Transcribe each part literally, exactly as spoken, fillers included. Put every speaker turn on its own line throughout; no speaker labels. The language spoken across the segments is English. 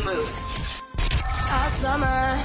Moose. All summer.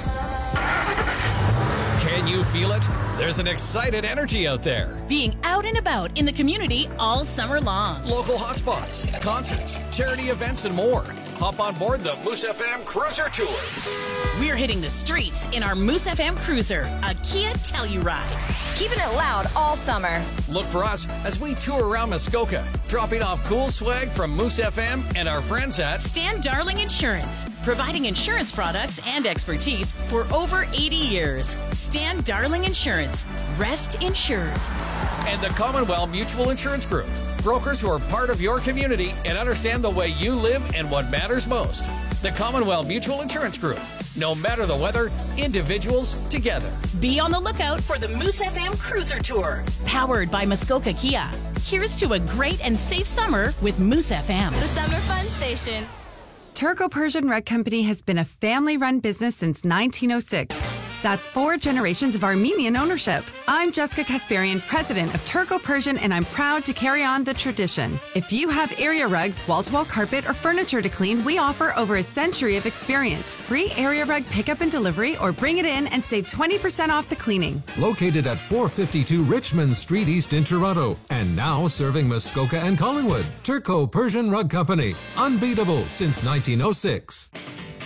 Can you feel it? There's an excited energy out there.
Being out and about in the community all summer long.
Local hotspots, concerts, charity events, and more. Hop on board the Moose F M Cruiser Tour.
We're hitting the streets in our Moose F M Cruiser, a Kia Telluride.
Keeping it loud all summer.
Look for us as we tour around Muskoka, dropping off cool swag from Moose F M and our friends at
Stan Darling Insurance, providing insurance products and expertise for over eighty years. Stan Darling Insurance. Rest insured.
And the Commonwealth Mutual Insurance Group. Brokers who are part of your community and understand the way you live and what matters most. The Commonwealth Mutual Insurance Group. No matter the weather, individuals together.
Be on the lookout for the Moose F M Cruiser Tour, powered by Muskoka Kia. Here's to a great and safe summer with Moose F M.
The Summer Fun Station.
Turco Persian Rug Company has been a family-run business since nineteen oh six. That's four generations of Armenian ownership. I'm Jessica Kasparian, president of Turco Persian, and I'm proud to carry on the tradition. If you have area rugs, wall-to-wall carpet, or furniture to clean, we offer over a century of experience. Free area rug pickup and delivery, or bring it in and save twenty percent off the cleaning.
Located at four fifty-two Richmond Street East in Toronto, and now serving Muskoka and Collingwood. Turco Persian Rug Company. Unbeatable since nineteen oh six.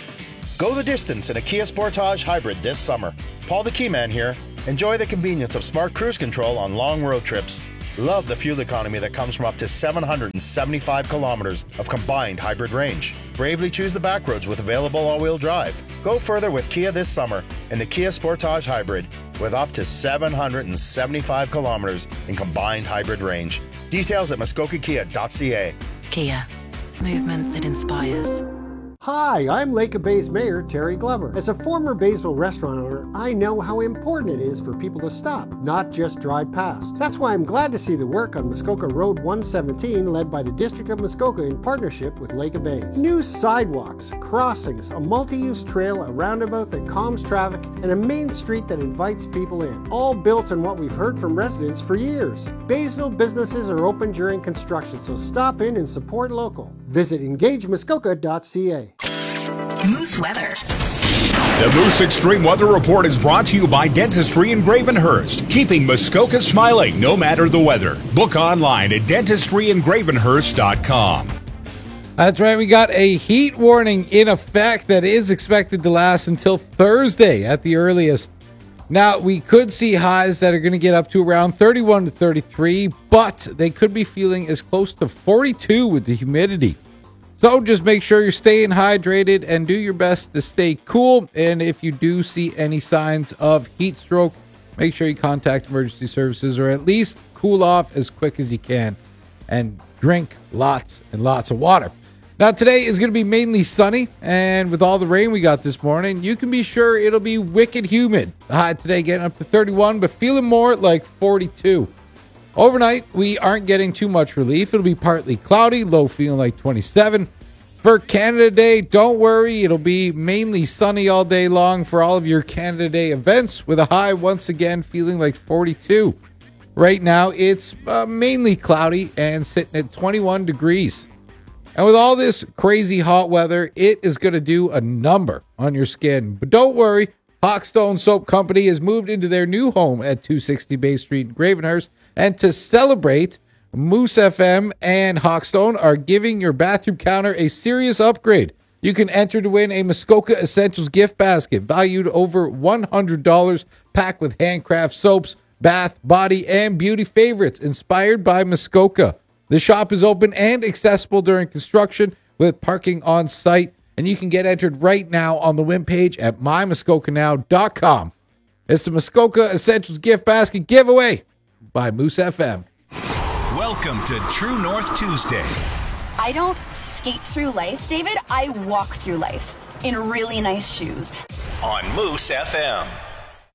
Go the distance in a Kia Sportage Hybrid this summer. Paul the Keyman here. Enjoy the convenience of smart cruise control on long road trips. Love the fuel economy that comes from up to seven hundred seventy-five kilometers of combined hybrid range. Bravely choose the back roads with available all-wheel drive. Go further with Kia this summer in the Kia Sportage Hybrid with up to seven hundred seventy-five kilometers in combined hybrid range. Details at muskoka kia dot c a.
Kia. Movement that inspires.
Hi, I'm Lake Bay's Mayor, Terry Glover. As a former Baysville restaurant owner, I know how important it is for people to stop, not just drive past. That's why I'm glad to see the work on Muskoka Road one seventeen led by the District of Muskoka in partnership with Lake Bays. New sidewalks, crossings, a multi-use trail, a roundabout that calms traffic, and a main street that invites people in. All built on what we've heard from residents for years. Baysville businesses are open during construction, so stop in and support local. Visit engage muskoka dot c a.
Moose weather.
The Moose Extreme Weather Report is brought to you by Dentistry in Gravenhurst, keeping Muskoka smiling no matter the weather. Book online at dentistry in gravenhurst dot com.
That's right, we got a heat warning in effect that is expected to last until Thursday at the earliest. Now, we could see highs that are going to get up to around thirty-one to thirty-three, but they could be feeling as close to forty-two with the humidity. So just make sure you're staying hydrated and do your best to stay cool. And if you do see any signs of heat stroke, make sure you contact emergency services or at least cool off as quick as you can and drink lots and lots of water. Now, today is going to be mainly sunny, and with all the rain we got this morning, you can be sure it'll be wicked humid. The high today getting up to thirty-one, but feeling more like forty-two. Overnight, we aren't getting too much relief. It'll be partly cloudy, low feeling like twenty-seven. For Canada Day, don't worry. It'll be mainly sunny all day long for all of your Canada Day events, with a high once again feeling like forty-two. Right now, it's uh, mainly cloudy and sitting at twenty-one degrees. And with all this crazy hot weather, it is going to do a number on your skin. But don't worry, Hawkstone Soap Company has moved into their new home at two sixty Bay Street in Gravenhurst. And to celebrate, Moose F M and Hawkstone are giving your bathroom counter a serious upgrade. You can enter to win a Muskoka Essentials gift basket valued over one hundred dollars, packed with handcraft soaps, bath, body, and beauty favorites inspired by Muskoka. The shop is open and accessible during construction with parking on site, and you can get entered right now on the win page at my muskoka now dot com. It's the Muskoka Essentials gift basket giveaway by Moose F M.
Welcome to True North Tuesday.
I don't skate through life, David. I walk through life in really nice shoes.
On Moose F M.